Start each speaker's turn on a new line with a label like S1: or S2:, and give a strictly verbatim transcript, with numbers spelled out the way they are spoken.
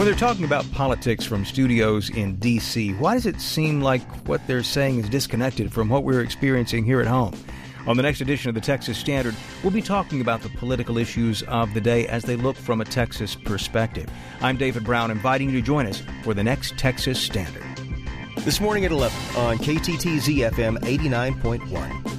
S1: When they're talking about politics from studios in D C, why does it seem like what they're saying is disconnected from what we're experiencing here at home? On the next edition of the Texas Standard, we'll be talking about the political issues of the day as they look from a Texas perspective. I'm David Brown, inviting you to join us for the next Texas Standard.
S2: This morning at eleven on K T T Z F M eighty-nine point one.